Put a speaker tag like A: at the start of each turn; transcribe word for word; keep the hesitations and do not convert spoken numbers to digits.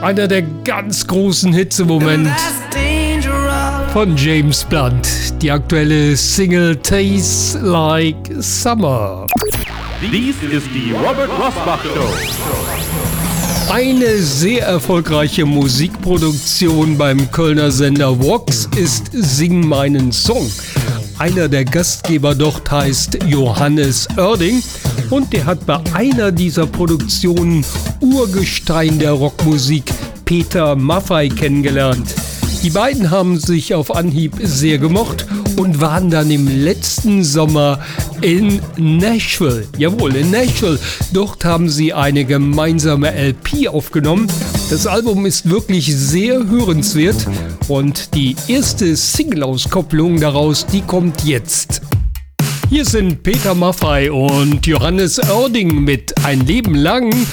A: Einer der ganz großen Hits im Moment von James Blunt. Die aktuelle Single Tastes Like Summer.
B: Dies ist die Robert Rossbach Show.
A: Eine sehr erfolgreiche Musikproduktion beim Kölner Sender Vox ist Sing meinen Song. Einer der Gastgeber dort heißt Johannes Oerding und der hat bei einer dieser Produktionen Urgestein der Rockmusik Peter Maffay kennengelernt. Die beiden haben sich auf Anhieb sehr gemocht und waren dann im letzten Sommer in Nashville. Jawohl, in Nashville. Dort haben sie eine gemeinsame L P aufgenommen. Das Album ist wirklich sehr hörenswert und die erste Single-Auskopplung daraus, die kommt jetzt. Hier sind Peter Maffay und Johannes Oerding mit Ein Leben lang